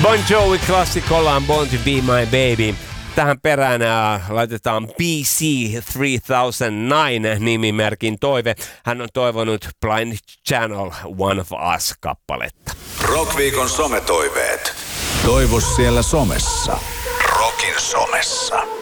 Bon Jovi klassikkollaan Born to be my baby. Tähän perään laitetaan BC 3009 nimimerkin toive. Hän on toivonut Blind Channel One of Us-kappaletta. Rockviikon sometoiveet. Toivo siellä somessa. Rockin somessa.